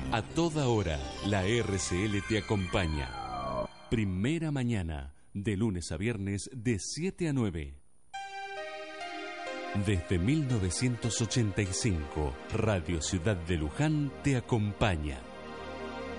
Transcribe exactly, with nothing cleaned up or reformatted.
A toda hora, la R C L te acompaña. Primera mañana, de lunes a viernes, de siete a nueve. Desde mil novecientos ochenta y cinco, Radio Ciudad de Luján te acompaña.